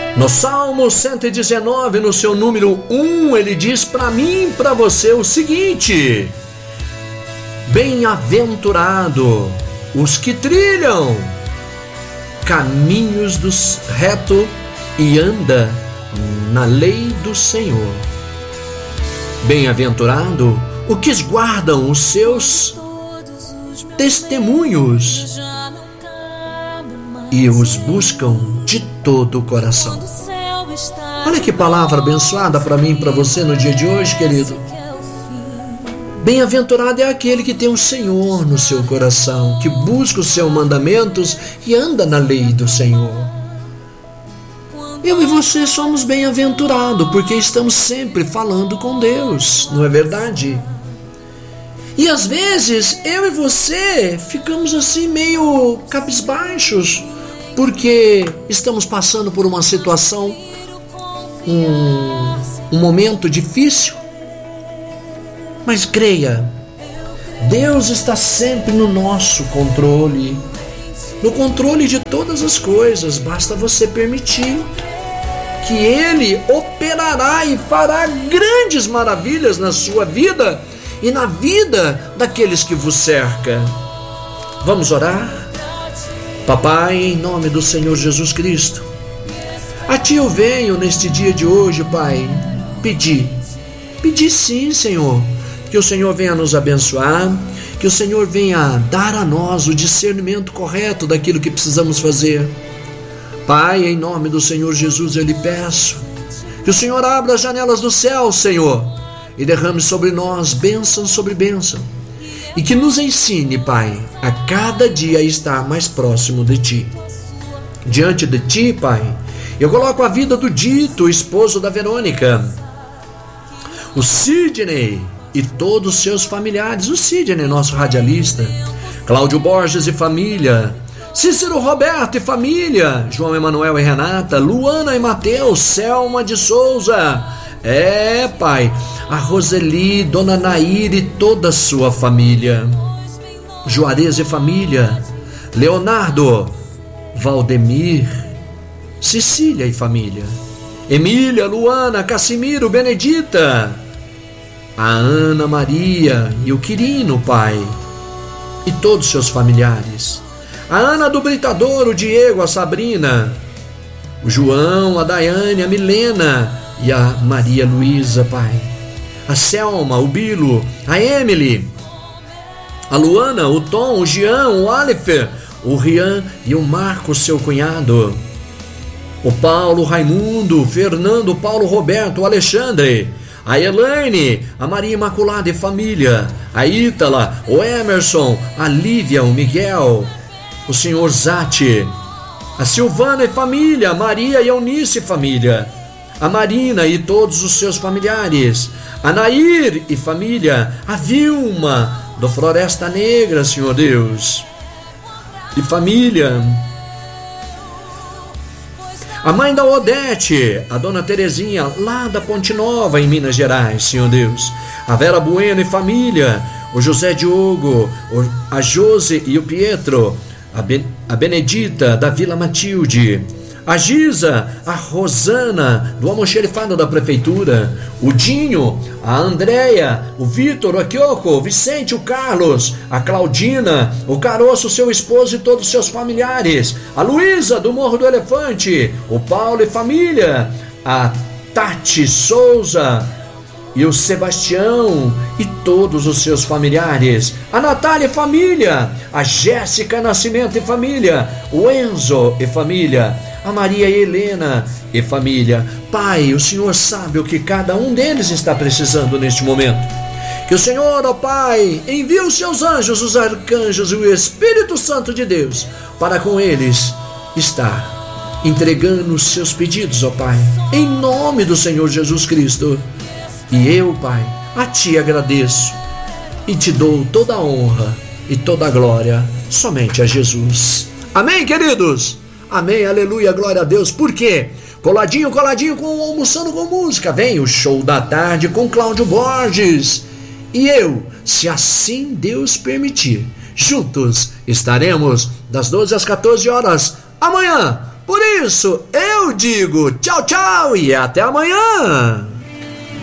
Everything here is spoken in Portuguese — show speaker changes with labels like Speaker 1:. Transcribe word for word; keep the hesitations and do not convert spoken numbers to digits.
Speaker 1: No Salmo cento e dezenove, no seu número um, ele diz para mim e para você o seguinte: bem-aventurado os que trilham caminhos dos reto e anda na lei do Senhor. Bem-aventurado os que guardam os seus testemunhos e os buscam de todo o coração. Olha que palavra abençoada para mim e para você no dia de hoje, querido. Bem-aventurado é aquele que tem o Senhor no seu coração, que busca os seus mandamentos e anda na lei do Senhor. Eu e você somos bem-aventurados porque estamos sempre falando com Deus, não é verdade? E às vezes eu e você ficamos assim meio cabisbaixos porque estamos passando por uma situação, um, um momento difícil. Mas creia, Deus está sempre no nosso controle, no controle de todas as coisas. Basta você permitir que Ele operará e fará grandes maravilhas na sua vida e na vida daqueles que vos cercam. Vamos orar? Papai, em nome do Senhor Jesus Cristo, a Ti eu venho neste dia de hoje, Pai, pedir, pedir sim, Senhor, que o Senhor venha nos abençoar, que o Senhor venha dar a nós o discernimento correto daquilo que precisamos fazer. Pai, em nome do Senhor Jesus, eu lhe peço que o Senhor abra as janelas do céu, Senhor, e derrame sobre nós bênção sobre bênção, e que nos ensine, Pai, a cada dia estar mais próximo de Ti. Diante de Ti, Pai, eu coloco a vida do Dito, esposo da Verônica, o Sidney e todos os seus familiares, o Sidney, nosso radialista, Cláudio Borges e família, Cícero Roberto e família, João Emanuel e Renata, Luana e Mateus, Selma de Souza, é, Pai, a Roseli, Dona Nair e toda a sua família, Juarez e família, Leonardo, Valdemir, Cecília e família, Emília, Luana, Cassimiro, Benedita, a Ana Maria e o Quirino, Pai, e todos os seus familiares, a Ana do Britador, o Diego, a Sabrina, o João, a Daiane, a Milena e a Maria Luísa, Pai, a Selma, o Bilo, a Emily, a Luana, o Tom, o Jean, o Alifer, o Rian e o Marco, seu cunhado, o Paulo, o Raimundo, o Fernando, o Paulo Roberto, o Alexandre, a Elaine, a Maria Imaculada e família, a Ítala, o Emerson, a Lívia, o Miguel, o senhor Zati, a Silvana e família, a Maria e a Eunice e família, a Marina e todos os seus familiares, a Nair e família, a Vilma do Floresta Negra, Senhor Deus, e família, a mãe da Odete, a dona Terezinha, lá da Ponte Nova, em Minas Gerais, Senhor Deus, a Vera Bueno e família, o José Diogo, a Jose e o Pietro, a, ben, a Benedita da Vila Matilde, a Giza, a Rosana do almoxerifado da prefeitura, o Dinho, a Andréia, o Vitor, o Kyoko, o Vicente, o Carlos, a Claudina, o Caroço, seu esposo e todos os seus familiares, a Luísa do Morro do Elefante, o Paulo e família, a Tati Souza e o Sebastião e todos os seus familiares, a Natália e família, a Jéssica Nascimento e família, o Enzo e família, a Maria Helena e família. Pai, o Senhor sabe o que cada um deles está precisando neste momento. Que o Senhor, ó Pai, envie os seus anjos, os arcanjos e o Espírito Santo de Deus para com eles estar entregando os seus pedidos, ó Pai, em nome do Senhor Jesus Cristo. E eu, Pai, a Ti agradeço e Te dou toda a honra e toda a glória somente a Jesus. Amém, queridos? Amém, aleluia, glória a Deus. Por quê? Coladinho, coladinho com o Almoçando com Música. Vem o Show da Tarde com Cláudio Borges. E eu, se assim Deus permitir, juntos estaremos das doze às quatorze horas amanhã. Por isso, eu eu digo tchau, tchau e até amanhã!